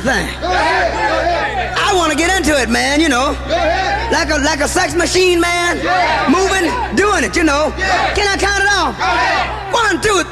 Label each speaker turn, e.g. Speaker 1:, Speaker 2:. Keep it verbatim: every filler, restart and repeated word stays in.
Speaker 1: thing. I want to get into it, man, you know. Like a like a sex machine, man. Moving, doing it, you know. Can I count it off? One, two,